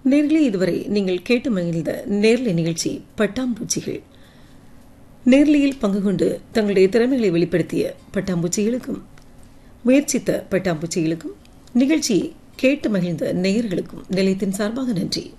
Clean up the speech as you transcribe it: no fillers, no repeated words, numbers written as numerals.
நேர்களே, இதுவரை நீங்கள் கேட்டு மகிழ்ந்த நேர்லை நிகழ்ச்சி பட்டாம்பூச்சிகள். நேர்லையில் பங்கு கொண்டு தங்களுடைய திறமைகளை வெளிப்படுத்திய பட்டாம்பூச்சிகளுக்கும், முயற்சித்த பட்டாம்பூச்சிகளுக்கும், நிகழ்ச்சியை கேட்டு மகிழ்ந்த நேயர்களுக்கும் நிலையத்தின் சார்பாக நன்றி.